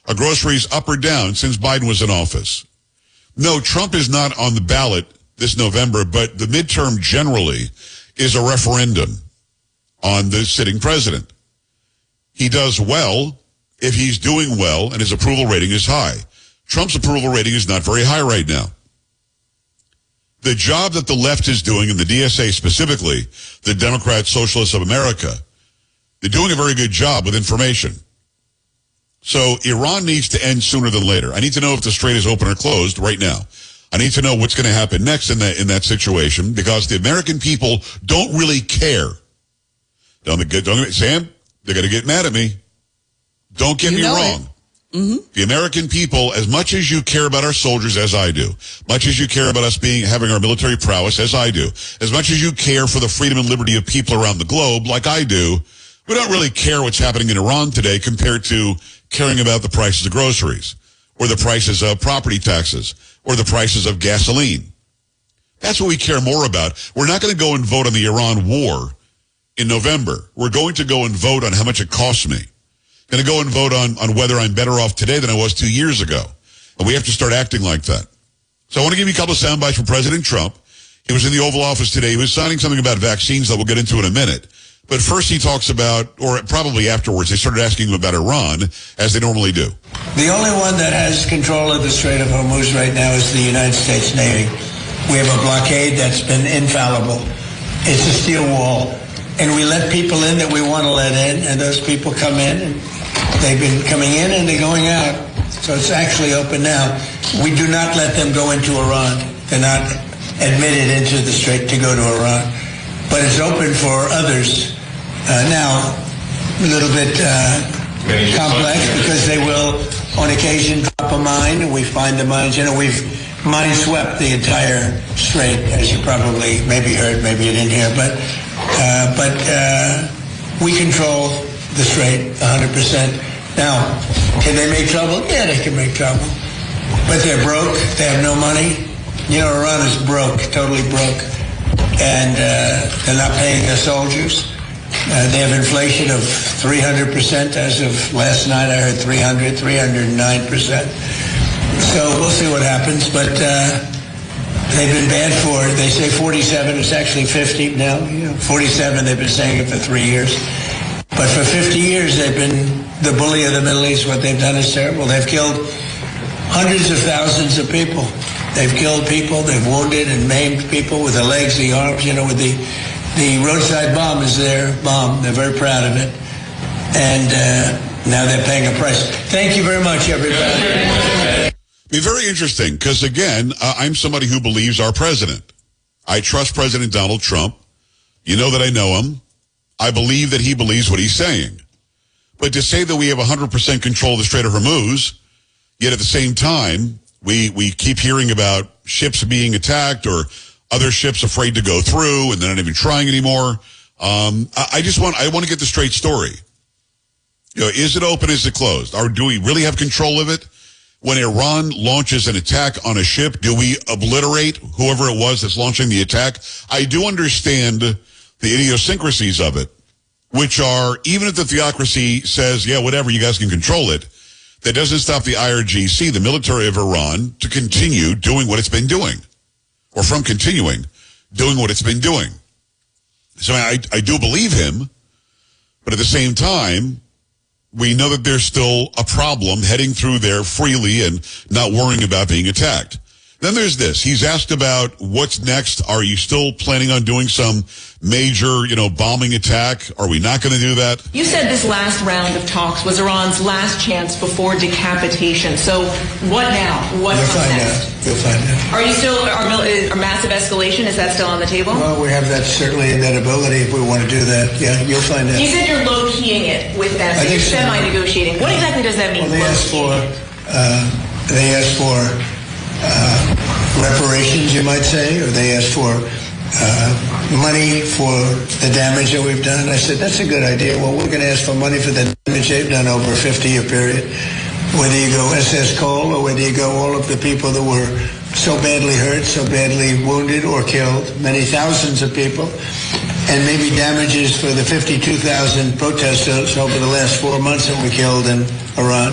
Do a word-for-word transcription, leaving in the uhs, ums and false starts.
Are groceries up or down since Biden was in office? No, Trump is not on the ballot this November, but the midterm generally is a referendum on the sitting president. He does well if he's doing well and his approval rating is high. Trump's approval rating is not very high right now. The job that the left is doing, and the D S A specifically, the Democrat Socialists of America, they're doing a very good job with information. So Iran needs to end sooner than later. I need to know if the strait is open or closed right now. I need to know what's going to happen next in that in that situation, because the American people don't really care. Don't get, don't get, Sam, they're going to get mad at me. Don't get you me wrong. Mm-hmm. The American people, as much as you care about our soldiers, as I do, much as you care about us being having our military prowess, as I do, as much as you care for the freedom and liberty of people around the globe, like I do, we don't really care what's happening in Iran today compared to caring about the prices of groceries, or the prices of property taxes, or the prices of gasoline. That's what we care more about. We're not going to go and vote on the Iran war in November. We're going to go and vote on how much it costs me. Going to go and vote on, on whether I'm better off today than I was two years ago. And we have to start acting like that. So I want to give you a couple of sound bites from President Trump. He was in the Oval Office today. He was signing something about vaccines that we'll get into in a minute. But first he talks about, or probably afterwards, they started asking him about Iran, as they normally do. The only one that has control of the Strait of Hormuz right now is the United States Navy. We have a blockade that's been infallible. It's a steel wall. And we let people in that we want to let in, and those people come in, and they've been coming in and they're going out. So it's actually open now. We do not let them go into Iran. They're not admitted into the strait to go to Iran. But it's open for others. Uh, now, a little bit uh, complex, because they will, on occasion, drop a mine, and we find the mines. You know, we've mine-swept the entire strait, as you probably maybe heard, maybe you didn't hear. But, uh, but uh, we control the strait one hundred percent. Now, can they make trouble? Yeah, they can make trouble. But they're broke. They have no money. You know, Iran is broke, totally broke. And uh, they're not paying their soldiers. Uh, they have inflation of three hundred percent as of last night. I heard three hundred, three hundred nine percent. So we'll see what happens. But uh, they've been bad for, they say forty-seven, it's actually fifty now. You know, forty-seven, they've been saying it for three years. But for fifty years, they've been the bully of the Middle East. What they've done is terrible. They've killed hundreds of thousands of people. They've killed people. They've wounded and maimed people with the legs, the arms. You know, with the the roadside bomb is their bomb. They're very proud of it. And uh, now they're paying a price. Thank you very much, everybody. Be very interesting, because, again, uh, I'm somebody who believes our president. I trust President Donald Trump. You know that I know him. I believe that he believes what he's saying. But to say that we have one hundred percent control of the Strait of Hormuz, yet at the same time, we, we keep hearing about ships being attacked or other ships afraid to go through and they're not even trying anymore. Um, I, I just want, I want to get the straight story. You know, is it open? Is it closed? Or do we really have control of it? When Iran launches an attack on a ship, do we obliterate whoever it was that's launching the attack? I do understand the idiosyncrasies of it, which are, even if the theocracy says, yeah, whatever, you guys can control it, that doesn't stop the I R G C, the military of Iran, to continue doing what it's been doing, or from continuing doing what it's been doing. So I, I do believe him, but at the same time, we know that there's still a problem heading through there freely and not worrying about being attacked. Then there's this. He's asked about what's next. Are you still planning on doing some major, you know, bombing attack? Are we not going to do that? You said this last round of talks was Iran's last chance before decapitation. So what now? What You'll comes find next? out. You'll find out. Are you still, are, are massive escalation, is that still on the table? Well, we have that, certainly that ability if we want to do that. Yeah, you'll find out. You said you're low-keying it with them, so I you're think so. semi-negotiating. What exactly does that mean? Well, they asked for, uh, they asked for uh, reparations, you might say, or they asked for uh, money for the damage that we've done. I said, that's a good idea. Well, we're going to ask for money for the damage they've done over a fifty-year period. Whether you go S S Cole or whether you go all of the people that were so badly hurt, so badly wounded or killed, many thousands of people, and maybe damages for the fifty-two thousand protesters over the last four months that we killed in Iran.